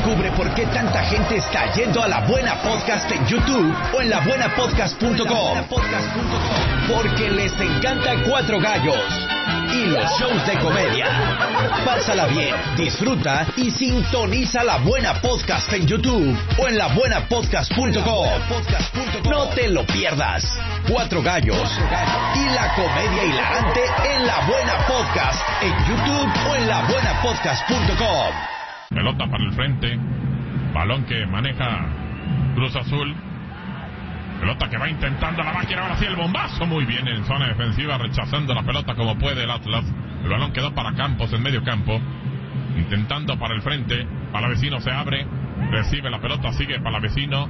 Descubre por qué tanta gente está yendo a La Buena Podcast en YouTube o en labuenapodcast.com. Porque les encanta Cuatro Gallos y los shows de comedia. Pásala bien, disfruta y sintoniza La Buena Podcast en YouTube o en labuenapodcast.com. No te lo pierdas. Cuatro Gallos y la comedia hilarante en La Buena Podcast en YouTube o en labuenapodcast.com. Pelota para el frente, balón que maneja Cruz Azul. Pelota que va intentando la máquina, ahora sí el bombazo, muy bien en zona defensiva, rechazando la pelota como puede el Atlas. El balón quedó para Campos en medio campo, intentando para el frente. Palavecino se abre, recibe la pelota, sigue Palavecino.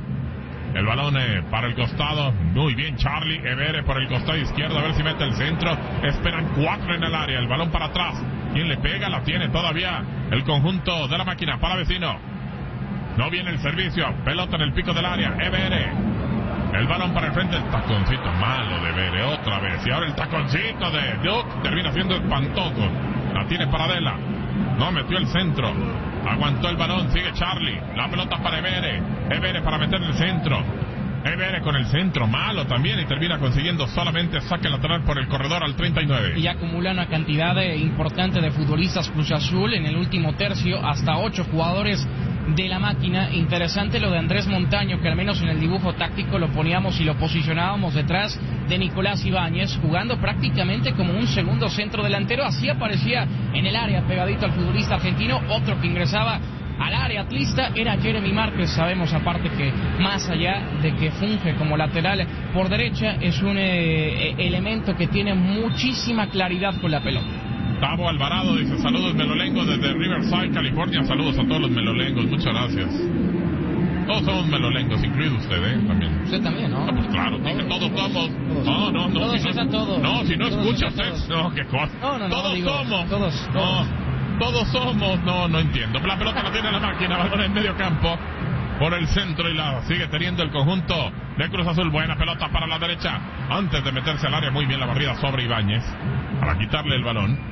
El balón para el costado, muy bien Charlie. Evere por el costado izquierdo, a ver si mete el centro. Esperan 4 en el área, el balón para atrás. ¿Quién le pega? La tiene todavía el conjunto de la máquina. Palavecino, no viene el servicio, pelota en el pico del área. Evere, el balón para el frente, el taconcito malo de Evere otra vez. Y ahora el taconcito de Duke termina siendo espantoso. La tiene Paradela, no metió el centro. Aguantó el balón, sigue Charlie. La pelota para Evere. Evere para meter el centro. Evere con el centro, malo también. Y termina consiguiendo solamente saque lateral por el corredor al 39. Y acumula una cantidad importante de futbolistas Cruz Azul en el último tercio. Hasta 8 jugadores de la máquina. Interesante lo de Andrés Montaño, que al menos en el dibujo táctico lo poníamos y lo posicionábamos detrás de Nicolás Ibáñez, jugando prácticamente como un segundo centro delantero. Así aparecía en el área pegadito al futbolista argentino. Otro que ingresaba al área atlista era Jeremy Márquez. Sabemos aparte que más allá de que funge como lateral por derecha, es un elemento que tiene muchísima claridad con la pelota. Tavo Alvarado dice: saludos melolengos desde Riverside, California. Saludos a todos los melolengos, muchas gracias. Todos somos melolengos, incluido usted, también. Usted también, ¿no? Ah, pues claro, dije todos somos. No. Todos si es a todos. No, si no Todos escucha es a usted. todos. No, qué cosa. No, todos digo, somos. Todos. Todos somos. No entiendo. La pelota la tiene la máquina, balón en medio campo. Por el centro y la sigue teniendo el conjunto de Cruz Azul. Buena pelota para la derecha. Antes de meterse al área, muy bien la barrida sobre Ibáñez para quitarle el balón.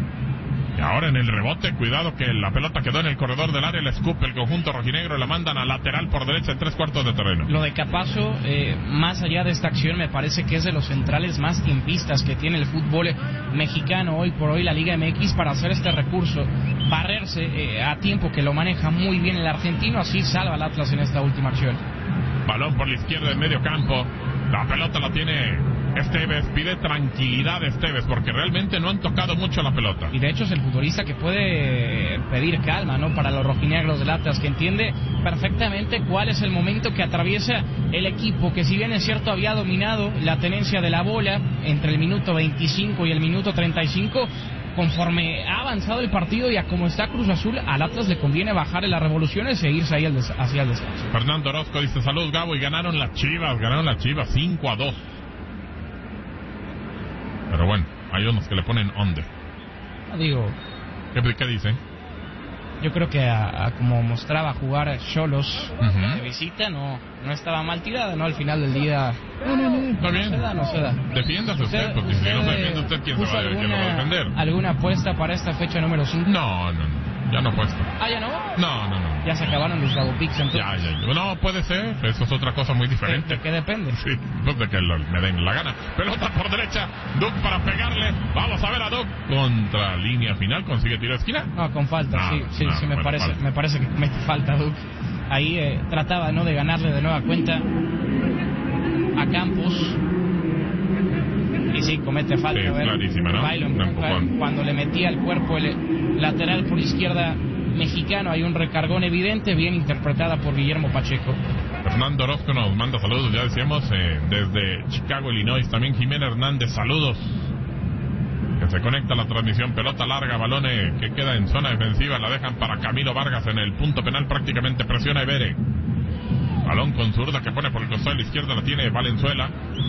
Y ahora en el rebote, cuidado que la pelota quedó en el corredor del área, le escupe el conjunto rojinegro, la mandan a lateral por derecha en 3/4 de terreno. Lo de Capazo, más allá de esta acción, me parece que es de los centrales más tiempistas que tiene el fútbol mexicano hoy por hoy, la Liga MX, para hacer este recurso, barrerse a tiempo, que lo maneja muy bien el argentino, así salva al Atlas en esta última acción. Balón por la izquierda en medio campo, la pelota la tiene Esteves, pide tranquilidad Esteves, porque realmente no han tocado mucho la pelota. Y de hecho es el futbolista que puede pedir calma, ¿no? Para los rojinegros del Atlas, que entiende perfectamente cuál es el momento que atraviesa el equipo, que si bien es cierto había dominado la tenencia de la bola entre el minuto 25 y el minuto 35, conforme ha avanzado el partido y a como está Cruz Azul, al Atlas le conviene bajar en las revoluciones e irse ahí hacia el descanso. Fernando Orozco dice: salud Gabo, y ganaron las Chivas 5-2. Pero bueno, hay unos que le ponen under. Digo, ¿Qué dicen? yo creo que a como mostraba jugar Xolos de visita, no estaba mal tirada, ¿no? Al final del día, Está bien. no se da. Defiéndase usted, porque si no se defiende usted, ¿quién se va a defender? ¿Alguna apuesta para esta fecha número 5? No, ya no puesto. ¿Ah, ya no? No. Ya se acabaron los double picks entonces. Ya. No, puede ser, eso es otra cosa muy diferente. ¿De qué depende? Sí, pues de que me den la gana. Pelota por derecha, Duke para pegarle. Vamos a ver a Duke. Contra línea final, consigue tiro de esquina. No, con falta, sí, me parece que mete falta Duke. Ahí trataba, ¿no?, de ganarle de nueva cuenta a Campos. Y sí, comete falta. Sí, es clarísima, ¿no? Cuando le metía el cuerpo el lateral por izquierda mexicano, hay un recargón evidente, bien interpretada por Guillermo Pacheco. Fernando Orozco nos manda saludos, ya decíamos, desde Chicago, Illinois. También Jimena Hernández, saludos. Que se conecta a la transmisión, pelota larga, balón que queda en zona defensiva, la dejan para Camilo Vargas en el punto penal, prácticamente presiona Evere. Balón con zurda que pone por el costado de la izquierda, la tiene Valenzuela.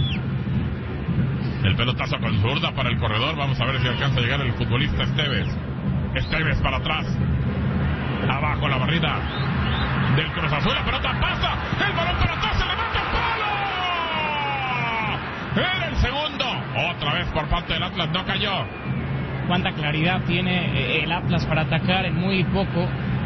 El pelotazo con zurda para el corredor, vamos a ver si alcanza a llegar el futbolista Esteves para atrás. Abajo la barrida del Cruz Azul, la pelota pasa, el balón para atrás, se levanta el palo. Era el segundo, otra vez por parte del Atlas, no cayó. Cuánta claridad tiene el Atlas para atacar en muy poco.